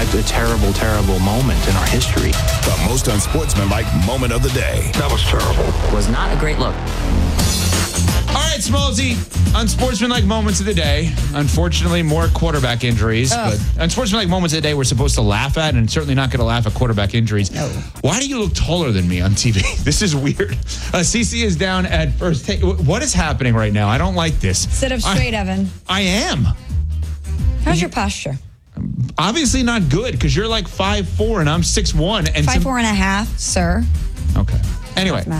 a terrible, terrible moment in our history. The most unsportsmanlike moment of the day. That was terrible. Was not a great look. All right, Smallsy, unsportsmanlike moments of the day. Unfortunately, more quarterback injuries. But unsportsmanlike moments of the day we're supposed to laugh at, and certainly not going to laugh at quarterback injuries. No. Why do you look taller than me on TV? This is weird. CC is down at first. What is happening right now? I don't like this. Sit up straight, Evan. I am. How's your posture? Obviously not good, because you're like 5'4", and I'm 6'1". And 5'4" and a half, sir. Okay. Anyway.